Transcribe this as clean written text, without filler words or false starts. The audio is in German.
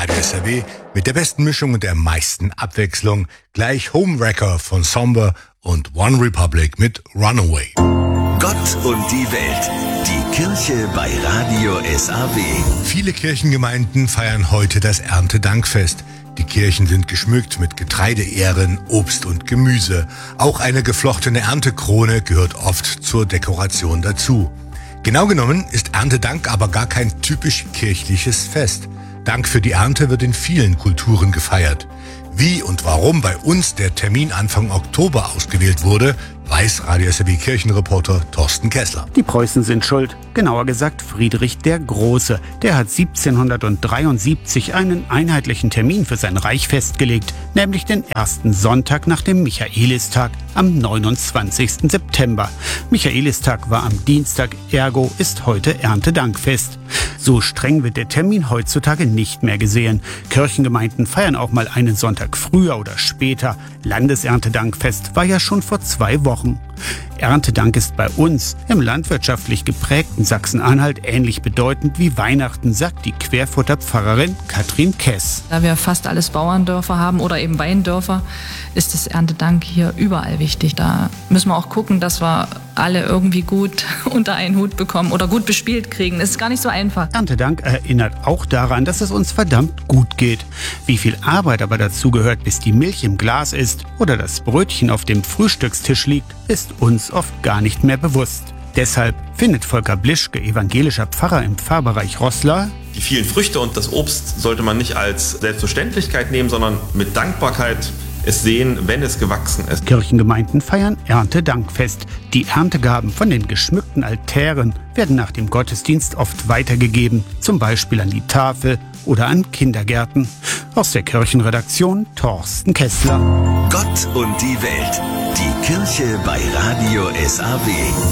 Radio SAW mit der besten Mischung und der meisten Abwechslung. Gleich Homewrecker von Somber und One Republic mit Runaway. Gott und die Welt. Die Kirche bei Radio SAW. Viele Kirchengemeinden feiern heute das Erntedankfest. Die Kirchen sind geschmückt mit Getreideähren, Obst und Gemüse. Auch eine geflochtene Erntekrone gehört oft zur Dekoration dazu. Genau genommen ist Erntedank aber gar kein typisch kirchliches Fest. Dank für die Ernte wird in vielen Kulturen gefeiert. Wie und warum bei uns der Termin Anfang Oktober ausgewählt wurde, weiß Radio SAW Kirchenreporter Thorsten Kessler. Die Preußen sind schuld, genauer gesagt Friedrich der Große. Der hat 1773 einen einheitlichen Termin für sein Reich festgelegt, nämlich den ersten Sonntag nach dem Michaelistag am 29. September. Michaelistag war am Dienstag, ergo ist heute Erntedankfest. So streng wird der Termin heutzutage nicht mehr gesehen. Kirchengemeinden feiern auch mal einen Sonntag früher oder später. Landeserntedankfest war ja schon vor 2 Wochen. Erntedank ist bei uns im landwirtschaftlich geprägten Sachsen-Anhalt ähnlich bedeutend wie Weihnachten, sagt die Querfurter Pfarrerin Katrin Kess. Da wir fast alles Bauerndörfer haben oder eben Weindörfer, ist das Erntedank hier überall wichtig. Da müssen wir auch gucken, dass wir alle irgendwie gut unter einen Hut bekommen oder gut bespielt kriegen. Das ist gar nicht so einfach. Erntedank erinnert auch daran, dass es uns verdammt gut geht. Wie viel Arbeit aber dazu gehört, bis die Milch im Glas ist oder das Brötchen auf dem Frühstückstisch liegt, ist uns oft gar nicht mehr bewusst. Deshalb findet Volker Blischke, evangelischer Pfarrer im Pfarrbereich Roßla: Die vielen Früchte und das Obst sollte man nicht als Selbstverständlichkeit nehmen, sondern mit Dankbarkeit es sehen, wenn es gewachsen ist. Kirchengemeinden feiern Erntedankfest. Die Erntegaben von den geschmückten Altären werden nach dem Gottesdienst oft weitergegeben, zum Beispiel an die Tafel oder an Kindergärten. Aus der Kirchenredaktion Thorsten Kessler. Gott und die Welt. Die Kirche bei Radio SAW.